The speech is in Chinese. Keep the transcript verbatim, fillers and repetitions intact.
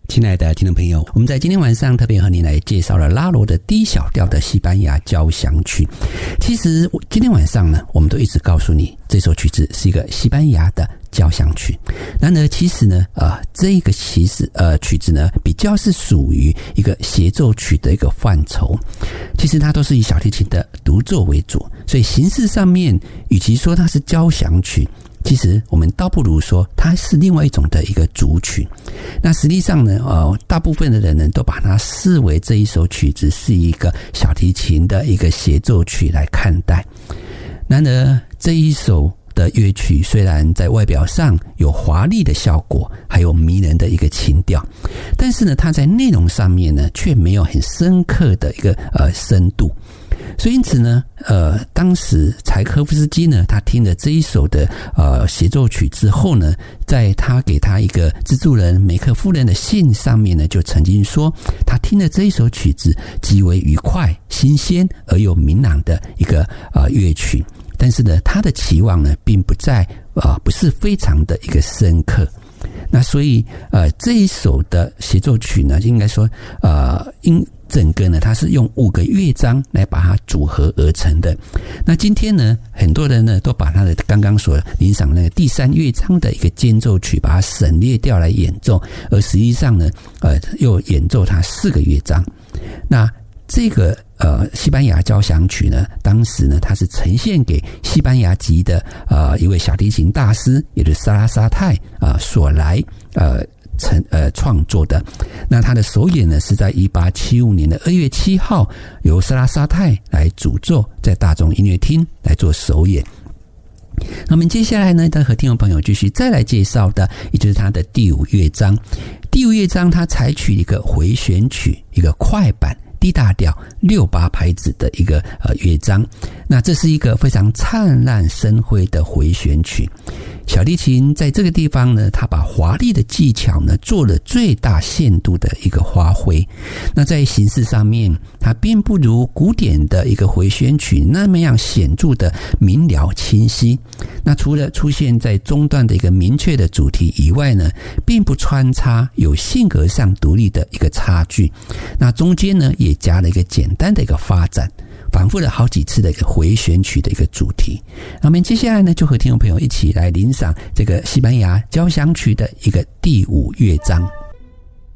亲爱的听众朋友，我们在今天晚上特别和您来介绍了拉罗的 D 小调的西班牙交响曲。其实今天晚上呢，我们都一直告诉你这首曲子是一个西班牙的交响曲。然而其实呢呃这个其实呃曲子呢比较是属于一个协奏曲的一个范畴。其实它都是以小提琴的独奏为主，所以形式上面与其说它是交响曲，其实我们倒不如说它是另外一种的一个组曲。那实际上呢呃大部分的人呢都把它视为这一首曲子是一个小提琴的一个协奏曲来看待。然而这一首的乐曲虽然在外表上有华丽的效果，还有迷人的一个情调，但是呢它在内容上面呢却没有很深刻的一个呃深度。所以因此呢呃当时柴可夫斯基呢他听了这一首的呃协奏曲之后呢，在他给他一个资助人梅克夫人的信上面呢，就曾经说他听了这一首曲子极为愉快、新鲜而又明朗的一个呃乐曲。但是呢他的期望呢并不在呃不是非常的一个深刻。那所以呃这一首的协奏曲呢，应该说呃因整个呢它是用五个乐章来把它组合而成的。那今天呢很多人呢都把他的刚刚所欣赏那个第三乐章的一个间奏曲把它省略掉来演奏，而实际上呢呃又演奏它四个乐章。那这个呃西班牙交响曲呢，当时呢它是呈现给西班牙籍的呃一位小提琴大师，也就是萨拉沙泰啊、呃、所来呃成呃创作的。那他的首演呢是在一八七五年的二月七号，由萨拉沙泰来主奏，在大众音乐厅来做首演。那么接下来呢，再和听众朋友继续再来介绍的，也就是他的第五乐章。第五乐章它采取一个回旋曲，一个快板D大调六八拍子的一个呃乐章。那这是一个非常灿烂生辉的回旋曲。小提琴在这个地方呢，它把华丽的技巧呢做了最大限度的一个发挥。那在形式上面，它并不如古典的一个回旋曲那么样显著的明了清晰。那除了出现在中段的一个明确的主题以外呢，并不穿插有性格上独立的一个差距。那中间呢也加了一个简单的一个发展，反复了好几次的一个回旋曲的一个主题。那么接下来呢，就和听众朋友一起来欣赏这个西班牙交响曲的一个第五乐章。